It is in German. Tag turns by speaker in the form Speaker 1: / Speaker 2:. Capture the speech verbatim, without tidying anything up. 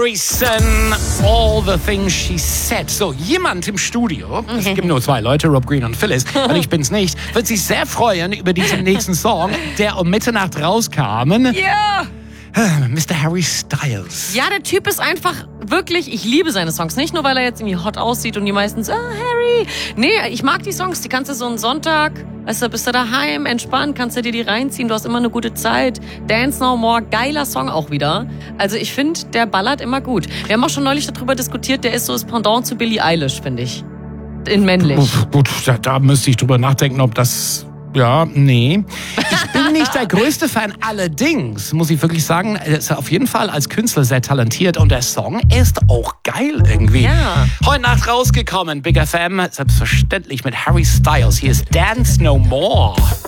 Speaker 1: Harrison, All the Things She Said. So, jemand im Studio, es gibt nur zwei Leute, Rob Green und Phyllis, und ich bin's nicht, wird sich sehr freuen über diesen nächsten Song, der um Mitternacht rauskam.
Speaker 2: Ja!
Speaker 1: Mister Harry Styles.
Speaker 2: Ja, der Typ ist einfach wirklich, ich liebe seine Songs. Nicht nur, weil er jetzt irgendwie hot aussieht und die meisten so, ah, Harry. Nee, ich mag die Songs, die kannst du so einen Sonntag, weißt du, bist du daheim, entspannt, kannst du dir die reinziehen, du hast immer eine gute Zeit. Dance No More, geiler Song auch wieder. Also ich finde, der ballert immer gut. Wir haben auch schon neulich darüber diskutiert, der ist so das Pendant zu Billie Eilish, finde ich. In männlich.
Speaker 1: Uff, gut, da, da müsste ich drüber nachdenken, ob das... Ja, nee. Ich bin nicht der größte Fan. Allerdings muss ich wirklich sagen, er ist auf jeden Fall als Künstler sehr talentiert und der Song ist auch geil irgendwie.
Speaker 2: Ja.
Speaker 1: Heute Nacht rausgekommen, Big F M, selbstverständlich mit Harry Styles. Hier ist Dance No More.